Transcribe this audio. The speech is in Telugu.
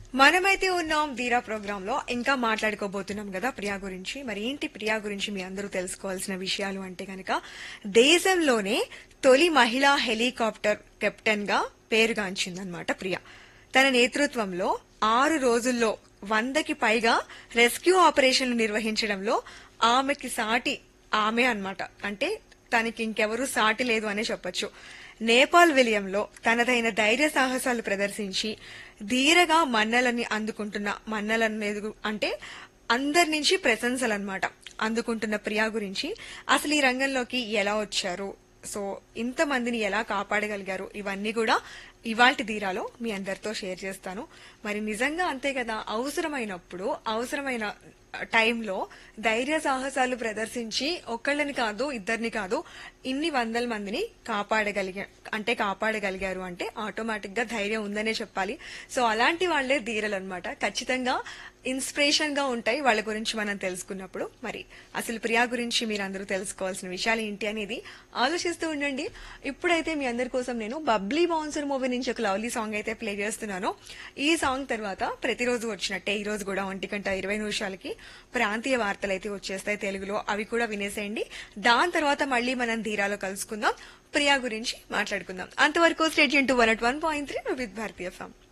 మనమైతే ఉన్నాం ధీరా ప్రోగ్రామ్ లో ఇంకా మాట్లాడుకోబోతున్నాం కదా ప్రియా గురించి. మరి ఏంటి ప్రియా గురించి మీ అందరూ తెలుసుకోవాల్సిన విషయాలు అంటే గనక, దేశంలోనే తొలి మహిళా హెలికాప్టర్ కెప్టెన్ గా పేరుగాంచిందనమాట ప్రియా. తన నేతృత్వంలో 6 రోజుల్లో 100కి పైగా రెస్క్యూ ఆపరేషన్లు నిర్వహించడంలో ఆమెకి సాటి ఆమె అన్నమాట. అంటే తనకి ఇంకెవరూ సాటి లేదు అనే చెప్పొచ్చు. నేపాల్ విలియంలో తనదైన ధైర్య సాహసాలు ప్రదర్శించి ధీరగా అంటే అందరి నుంచి ప్రశంసలన్నమాట అందుకుంటున్న ప్రియా గురించి, అసలు ఈ రంగంలోకి ఎలా వచ్చారు, సో ఇంతమందిని ఎలా కాపాడగలిగారు, ఇవన్నీ కూడా ఇవాల్టి ధీరాలో మీ అందరితో షేర్ చేస్తాను. మరి నిజంగా అంతే కదా, అవసరమైన టైంలో ధైర్య సాహసాలు ప్రదర్శించి ఒకళ్ళని కాదు ఇద్దరిని కాదు ఇన్ని వందల మందిని కాపాడగలిగారు అంటే ఆటోమేటిక్ గా ధైర్యం ఉందనే చెప్పాలి. సో అలాంటి వాళ్లే ధీరలు అన్నమాట. ఖచ్చితంగా ఇన్స్పిరేషన్ గా ఉంటాయి వాళ్ళ గురించి మనం తెలుసుకున్నప్పుడు. మరి అసలు ప్రియా గురించి మీరందరూ తెలుసుకోవాల్సిన విషయాలు ఏంటి అనేది ఆలోచిస్తూ ఉండండి. ఇప్పుడైతే మీ అందరి కోసం నేను బబ్లీ బౌన్సర్ మూవీ నుంచి ఒక లవ్లీ సాంగ్ అయితే ప్లే చేస్తున్నాను. ఈ సాంగ్ తర్వాత ప్రతిరోజు వచ్చినట్టే ఈ రోజు కూడా 1:20 ప్రాంతీయ వార్తలు అయితే వచ్చేస్తాయి తెలుగులో, అవి కూడా వినేసేయండి. దాని తర్వాత మళ్ళీ మనం ధీరాలో కలుసుకుందాం, ప్రియా గురించి మాట్లాడుకుందాం. అంతవరకు state to 101.3 with Bharatiya FM.